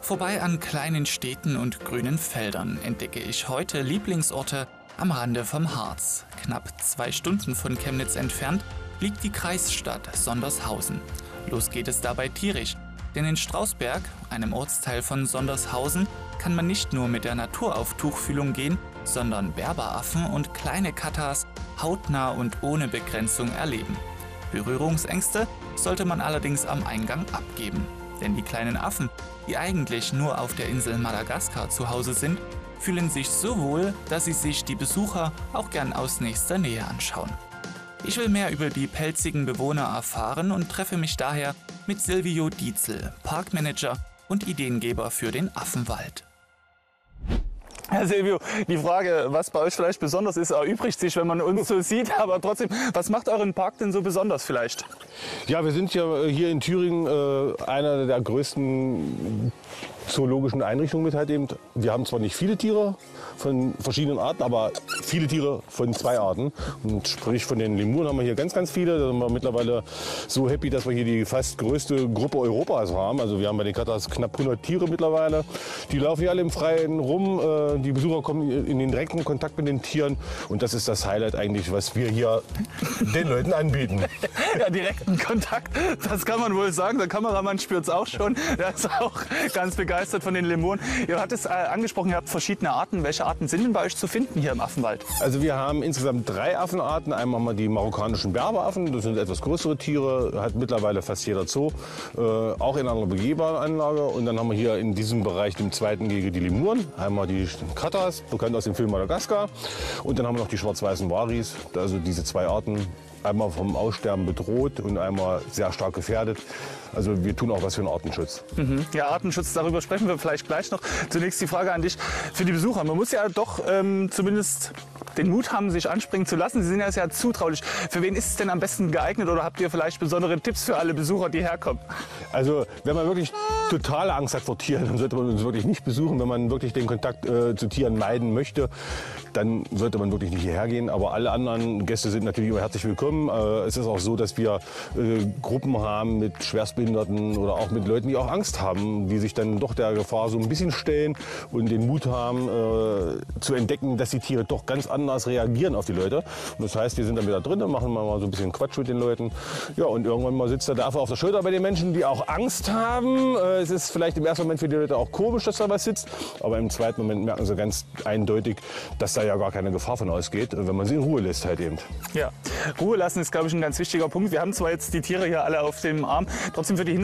Vorbei an kleinen Städten und grünen Feldern entdecke ich heute Lieblingsorte am Rande vom Harz. Knapp 2 Stunden von Chemnitz entfernt liegt die Kreisstadt Sondershausen. Los geht es dabei tierisch, denn in Strausberg, einem Ortsteil von Sondershausen, kann man nicht nur mit der Natur auf Tuchfühlung gehen, sondern Berberaffen und kleine Katas hautnah und ohne Begrenzung erleben. Berührungsängste sollte man allerdings am Eingang abgeben. Denn die kleinen Affen, die eigentlich nur auf der Insel Madagaskar zu Hause sind, fühlen sich so wohl, dass sie sich die Besucher auch gern aus nächster Nähe anschauen. Ich will mehr über die pelzigen Bewohner erfahren und treffe mich daher mit Silvio Dietzel, Parkmanager und Ideengeber für den Affenwald. Herr Silvio, die Frage, was bei euch vielleicht besonders ist, erübrigt sich, wenn man uns so sieht. Aber trotzdem, was macht euren Park denn so besonders vielleicht? Ja, wir sind ja hier in Thüringen einer der größten zoologischen Einrichtungen mit halt eben. Wir haben zwar nicht viele Tiere von verschiedenen Arten, aber viele Tiere von 2 Arten. Und sprich von den Lemuren haben wir hier ganz, ganz viele. Da sind wir mittlerweile so happy, dass wir hier die fast größte Gruppe Europas haben. Also wir haben bei den Katas knapp 100 Tiere mittlerweile. Die laufen hier alle im Freien rum. Die Besucher kommen in den direkten Kontakt mit den Tieren. Und das ist das Highlight eigentlich, was wir hier den Leuten anbieten. Ja, direkten Kontakt, das kann man wohl sagen. Der Kameramann spürt es auch schon. Der ist auch ganz begeistert von den Lemuren. Ihr habt es angesprochen, ihr habt verschiedene Arten. Welche Arten sind denn bei euch zu finden hier im Affenwald? Also wir haben insgesamt 3 Affenarten. Einmal haben wir die marokkanischen Berberaffen. Das sind etwas größere Tiere, hat mittlerweile fast jeder Zoo. Auch in einer begehbaren Anlage. Und dann haben wir hier in diesem Bereich, dem zweiten Gehege, die Lemuren. Einmal die Katas, bekannt aus dem Film Madagaskar. Und dann haben wir noch die schwarz-weißen Waris. Also diese 2 Arten. Einmal vom Aussterben bedroht und einmal sehr stark gefährdet. Also wir tun auch was für den Artenschutz. Ja, Artenschutz, darüber sprechen wir vielleicht gleich noch. Zunächst die Frage an dich für die Besucher. Man muss ja doch zumindest den Mut haben, sich anspringen zu lassen. Sie sind ja sehr zutraulich. Für wen ist es denn am besten geeignet oder habt ihr vielleicht besondere Tipps für alle Besucher, die herkommen? Also wenn man wirklich totale Angst hat vor Tieren, dann sollte man uns wirklich nicht besuchen. Wenn man wirklich den Kontakt zu Tieren meiden möchte, dann sollte man wirklich nicht hierher gehen. Aber alle anderen Gäste sind natürlich immer herzlich willkommen. Es ist auch so, dass wir Gruppen haben mit Schwerstbehinderten oder auch mit Leuten, die auch Angst haben, die sich dann doch der Gefahr so ein bisschen stellen und den Mut haben, zu entdecken, dass die Tiere doch ganz anders reagieren auf die Leute. Und das heißt, wir sind dann wieder drin, machen mal so ein bisschen Quatsch mit den Leuten. Ja, und irgendwann mal sitzt der Affe auf der Schulter bei den Menschen, die auch Angst haben. Es ist vielleicht im ersten Moment für die Leute auch komisch, dass da was sitzt, aber im zweiten Moment merken sie ganz eindeutig, dass da ja gar keine Gefahr von ausgeht, wenn man sie in Ruhe lässt halt eben. Ja, Ruhe lassen ist, glaube ich, ein ganz wichtiger Punkt. Wir haben zwar jetzt die Tiere hier alle auf dem Arm, trotzdem für die